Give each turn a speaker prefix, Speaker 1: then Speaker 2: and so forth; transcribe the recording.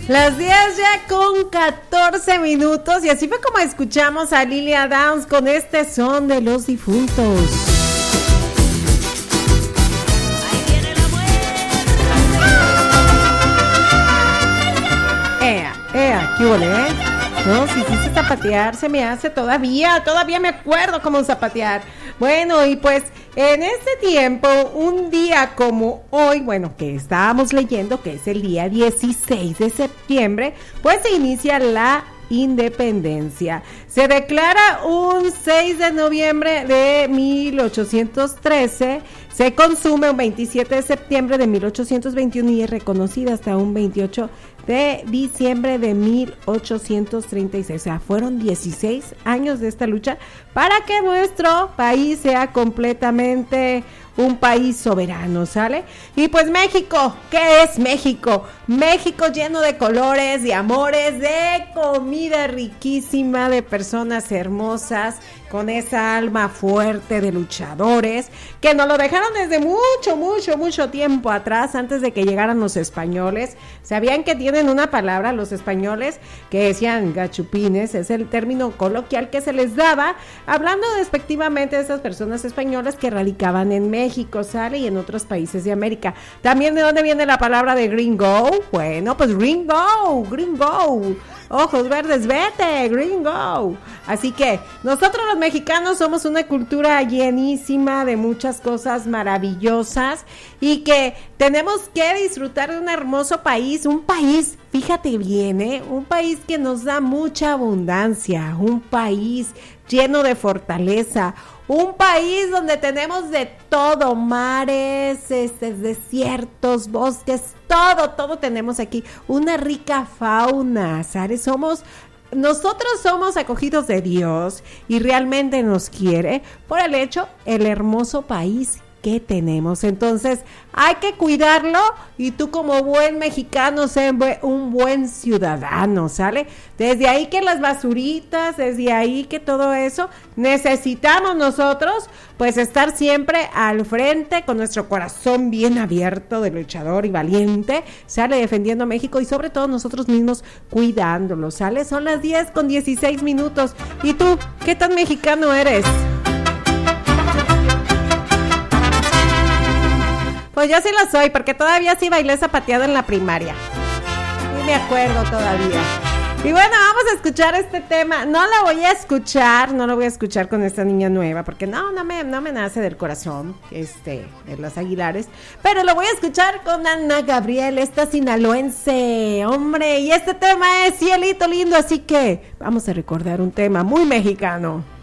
Speaker 1: Las 10 ya con 14 minutos y así fue como escuchamos a Lilia Downs con este son de los difuntos.
Speaker 2: Ahí viene la muerte.
Speaker 1: ¿Qué huele, No, si hiciste zapatear, se me hace todavía me acuerdo cómo zapatear. Bueno, y pues en este tiempo, un día como hoy, bueno, que estábamos leyendo, que es el día 16 de septiembre, pues se inicia la independencia. Se declara un 6 de noviembre de 1813, se consume un 27 de septiembre de 1821 y es reconocida hasta un 28 de diciembre de 1836. O sea, fueron 16 años de esta lucha para que nuestro país sea completamente un país soberano, ¿sale? Y pues México, ¿qué es México? México lleno de colores, de amores, de comida riquísima, de personas hermosas, con esa alma fuerte de luchadores, que nos lo dejaron desde mucho tiempo atrás, antes de que llegaran los españoles. ¿Sabían que tienen una palabra los españoles que decían gachupines? Es el término coloquial que se les daba, hablando despectivamente de esas personas españolas que radicaban en México, ¿sale? Y en otros países de América. También, ¿de dónde viene la palabra de gringo? Bueno, pues gringo. Ojos verdes, vete, gringo. Así que nosotros los mexicanos somos una cultura llenísima de muchas cosas maravillosas y que tenemos que disfrutar de un hermoso país, un país, fíjate bien, un país que nos da mucha abundancia, un país lleno de fortaleza, un país donde tenemos de todo, mares, desiertos, bosques, todo tenemos aquí, una rica fauna, ¿sabes? Nosotros somos acogidos de Dios y realmente nos quiere por el hermoso país que tenemos. Entonces hay que cuidarlo y tú como buen mexicano sé un buen ciudadano, ¿sale? Desde ahí que las basuritas, desde ahí que todo eso, necesitamos nosotros pues estar siempre al frente con nuestro corazón bien abierto de luchador y valiente, ¿sale? Defendiendo a México y sobre todo nosotros mismos cuidándolo, ¿sale? Son las 10 con 16 minutos. ¿Y tú, qué tan mexicano eres? Pues yo sí lo soy, porque todavía sí bailé zapateado en la primaria. Y me acuerdo todavía. Y bueno, vamos a escuchar este tema. No lo voy a escuchar con esta niña nueva, porque no me nace del corazón, de los Aguilares. Pero lo voy a escuchar con Ana Gabriel, esta sinaloense, hombre. Y este tema es Cielito Lindo, así que vamos a recordar un tema muy mexicano.